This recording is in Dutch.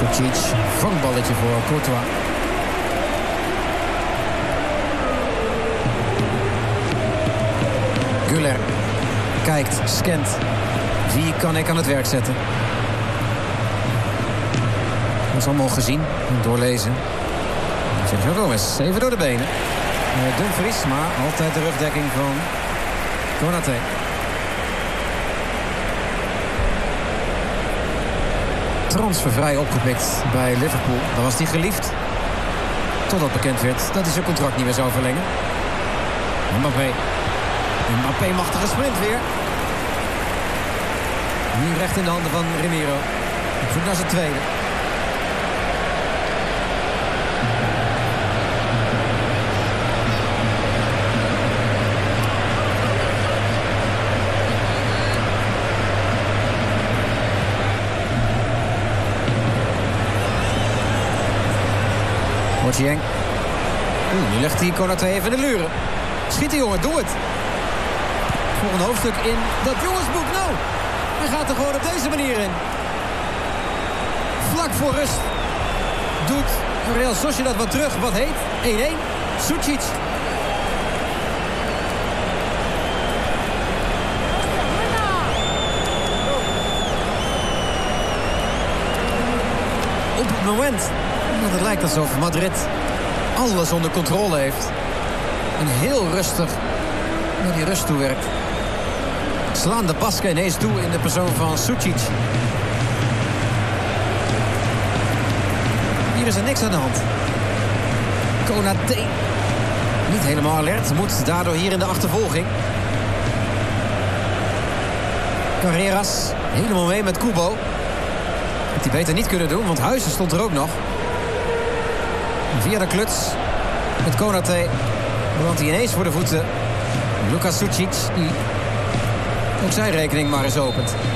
Sucic, vangballetje voor Courtois. Güler kijkt, scant. Wie kan ik aan het werk zetten? Dat is allemaal gezien en doorlezen. Sergio Gomez, even door de benen. Dumfries, maar altijd de rugdekking van Konaté. Transfervrij opgepikt bij Liverpool. Dan was hij geliefd. Totdat bekend werd dat hij zijn contract niet meer zou verlengen. Mbappé, machtige sprint weer. Nu recht in de handen van Ramiro. Op zoek naar zijn tweede. Boateng. Nu legt hij Konaté even in de luren. Schiet de jongen, doe het. Volgende hoofdstuk in dat jongensboek. Nou, hij gaat er gewoon op deze manier in. Vlak voor rust doet Real Sociedad wat terug. Wat heet? 1-1. Sucic. Op het moment dat het lijkt alsof Madrid alles onder controle heeft. En heel rustig naar die rust toe werkt. Slaan de Basken ineens toe in de persoon van Sucic. Hier is er niks aan de hand. Konaté niet helemaal alert. Moet daardoor hier in de achtervolging. Carreras helemaal mee met Kubo. Had hij beter niet kunnen doen, want Huizen stond er ook nog. Via de kluts met Konaté belandt hij ineens voor de voeten. Lucas Sucic, die ook zijn rekening maar eens opent.